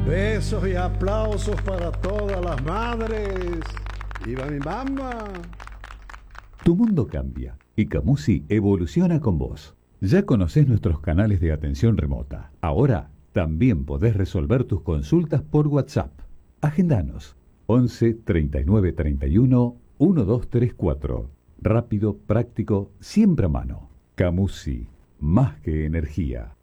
Besos y aplausos para todas las madres. ¡Viva mi mamá! Tu mundo cambia y Camusi evoluciona con vos. Ya conocés nuestros canales de atención remota. Ahora también podés resolver tus consultas por WhatsApp. Agendanos 11 39 31 1234. Rápido, práctico, siempre a mano. Camusi, más que energía.